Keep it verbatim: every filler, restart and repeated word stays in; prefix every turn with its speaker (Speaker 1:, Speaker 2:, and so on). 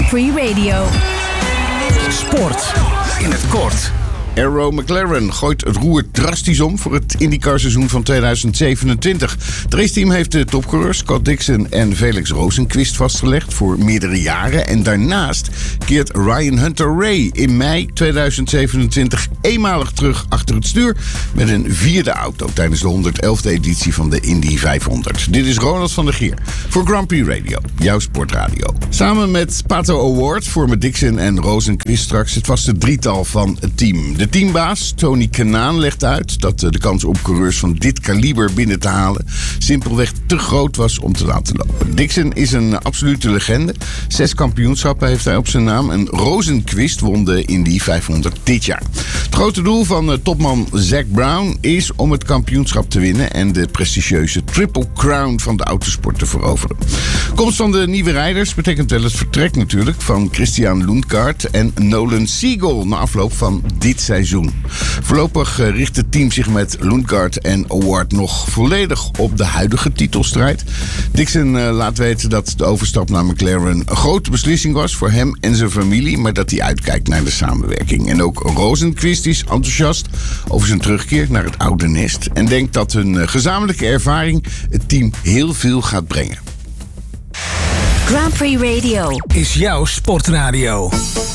Speaker 1: Grand Prix Radio.
Speaker 2: Sport in het kort.
Speaker 3: Arrow McLaren gooit het roer drastisch om voor het IndyCar-seizoen van tweeduizend zevenentwintig. Het raceteam heeft de topcoureurs Scott Dixon en Felix Rosenqvist vastgelegd voor meerdere jaren. En daarnaast keert Ryan Hunter-Reay in mei tweeduizend zevenentwintig eenmalig terug achter het stuur met een vierde auto tijdens de honderdelfde editie van de Indy vijfhonderd. Dit is Ronald van der Geer voor Grand Prix Radio, jouw sportradio. Samen met Pato Award vormen Dixon en Rosenqvist straks het vaste drietal van het team. De teambaas Tony Kanaan legt uit dat de kans op coureurs van dit kaliber binnen te halen simpelweg te groot was om te laten lopen. Dixon is een absolute legende. Zes kampioenschappen heeft hij op zijn naam en Rosenqvist won de Indy vijfhonderd dit jaar. Het grote doel van topman Zac Brown is om het kampioenschap te winnen en de prestigieuze Triple Crown van de autosport te veroveren. Komst van de nieuwe rijders betekent wel het vertrek natuurlijk van Christian Lundgaard en Nolan Siegel na afloop van dit seizoen. Voorlopig richt het team zich met Lundgaard en Award nog volledig op de huidige titelstrijd. Dixon uh, laat weten dat de overstap naar McLaren een grote beslissing was voor hem en zijn familie, maar dat hij uitkijkt naar de samenwerking. En ook Rosenqvist is enthousiast over zijn terugkeer naar het oude nest en denkt dat hun uh, gezamenlijke ervaring het team heel veel gaat brengen.
Speaker 1: Grand Prix Radio
Speaker 2: is jouw sportradio.